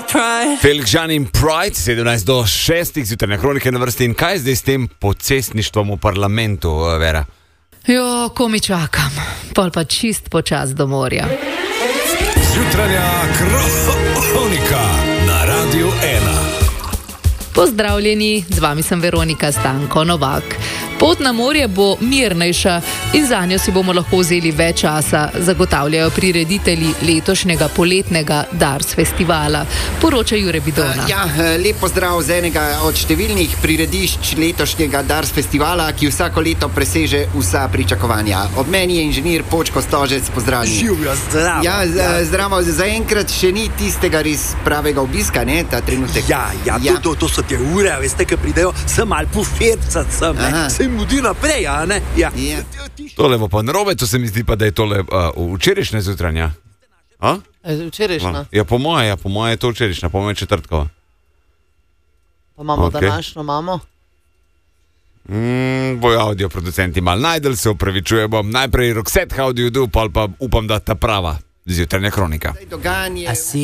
Felix Žan in Pride, 17 do 6, zjutrajne kronike na vrsti. In kaj zdaj s tem pocestništvom v parlamentu, Vera? Jo, ko mi čakam, pol pa čist počas do morja. Zjutrajna kronika na Radiu 1. Pozdravljeni, z vami sem Veronika Stanko Novak. Pot na morje bo mirnejša in za njo si bomo lahko vzeli več časa, zagotavljajo prireditelji letošnjega poletnega Dars festivala, poroča Jure Bidona. Lep pozdrav z enega od številnih priredišč letošnjega Dars festivala, ki vsako leto preseže vsa pričakovanja. Ob meni je inženir Počko Stožec, pozdravljen. Zdravo, zaenkrat še ni tistega res pravega obiska, ne, ta trenutek. To so te ure, veste, ki pridejo sem ali pufircat sem, se jim mudi naprej, a ne? Tole bo pa narobe, to se mi zdi pa, da je tole včerajšnja zjutranja. Včerajšnja? Ja, po moje je to včerajšnja, po moje četrtkova. Pa imamo današnjo, imamo? Bojo audio producenti mal najdel, se opravičujemo. Najprej Roxette, How do you do, pa upam, da ta prava zjutrajna kronika.